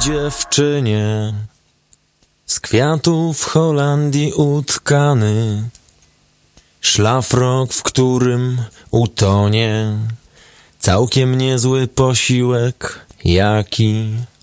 dziewczynie z kwiatów Holandii utkany, szlafrok, w którym utonie całkiem niezły posiłek, jaki